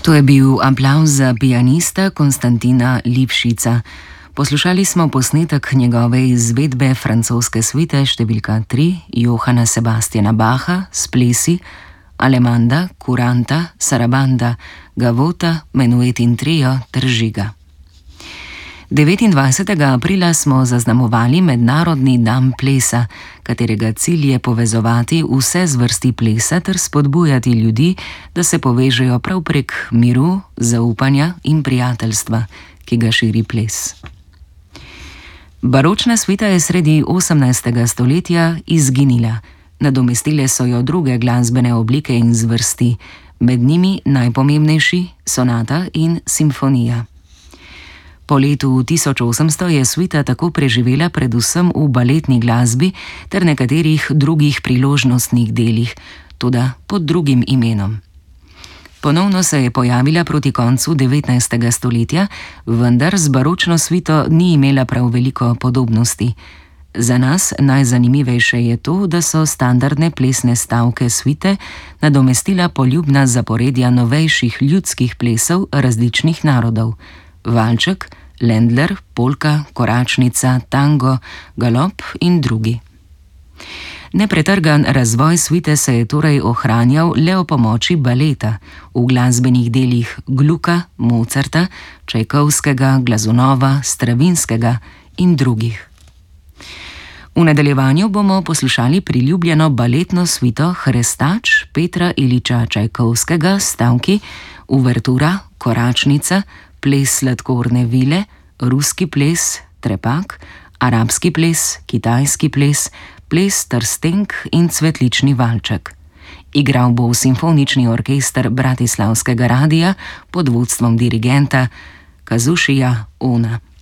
To je bil aplavz za pianista Konstantina Lipšica. Poslušali smo posnetek njegove izvedbe francoske suite številka 3 Johana Sebastiana Bacha s plesi Alemanda, Kuranta, Sarabanda, Gavota, Menuet in Trio ter Žiga. 29. aprila smo zaznamovali Mednarodni dan plesa, katerega cilj je povezovati vse zvrsti plesa ter spodbujati ljudi, da se povežejo prav prek miru, zaupanja in prijateljstva, ki ga širi ples. Baročna suita je sredi 18. stoletja izginila. Nadomestile so jo druge glasbene oblike in zvrsti, med njimi najpomembnejši sonata in simfonija. Po letu 1800 je suita tako preživela predvsem v baletni glasbi ter nekaterih drugih priložnostnih delih, toda pod drugim imenom. Ponovno se je pojavila proti koncu 19. stoletja, vendar z baročno suito ni imela prav veliko podobnosti. Za nas najzanimivejše je to, da so standardne plesne stavke suite nadomestila poljubna zaporedja novejših ljudskih plesov različnih narodov: valček, lendler, polka, koračnica, tango, galop in drugi. Nepretrgan razvoj suite se je torej ohranjal le ob pomoči baleta v glasbenih delih Gluka, Mozarta, Čajkovskega, Glazunova, Stravinskega in drugih. V nadaljevanju bomo poslušali priljubljeno baletno suito Hrestač Petra Iliča Čajkovskega s stavki uvertura, koračnica, ples sladkorne vile, ruski ples, trepak, arabski ples, kitajski ples, ples trstenk in cvetlični valček. Igral bo simfonični orkester Bratislavskega radia pod vodstvom dirigenta Kazušija Ona.